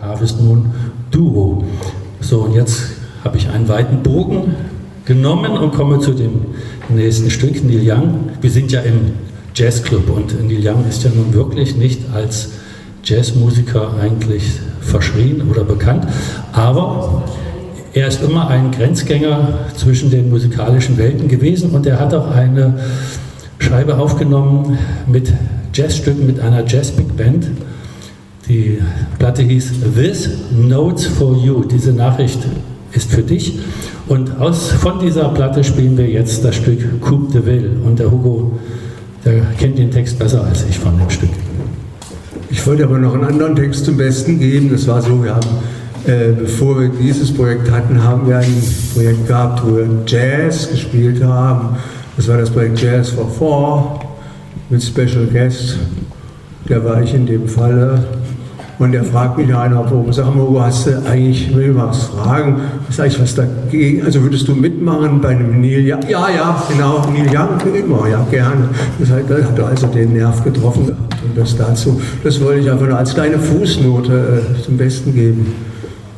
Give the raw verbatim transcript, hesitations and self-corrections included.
Harvest Moon Duo. So, und jetzt habe ich einen weiten Bogen genommen und komme zu dem nächsten Stück, Neil Young. Wir sind ja im Jazzclub und Neil Young ist ja nun wirklich nicht als Jazzmusiker eigentlich verschrien oder bekannt, aber er ist immer ein Grenzgänger zwischen den musikalischen Welten gewesen und er hat auch eine Scheibe aufgenommen mit Jazzstücken, mit einer Jazz-Big Band. Die Platte hieß This Notes for You. Diese Nachricht ist für dich. Und aus, von dieser Platte spielen wir jetzt das Stück Coupe de Ville. Und der Hugo, der kennt den Text besser als ich von dem Stück. Ich wollte aber noch einen anderen Text zum Besten geben. Das war so, wir haben, äh, bevor wir dieses Projekt hatten, haben wir ein Projekt gehabt, wo wir Jazz gespielt haben. Das war das Projekt Jazz for Four mit Special Guest. Der war ich in dem Falle. Und er fragt mich einer, warum, sag mal, wo hast du eigentlich, ich will mal was fragen, ist eigentlich was dagegen, also würdest du mitmachen bei einem Neil Young? Ja, ja, genau, Neil Young, immer, ja, gerne. Das hat, das hat also den Nerv getroffen gehabt und das dazu, das wollte ich einfach nur als kleine Fußnote äh, zum Besten geben.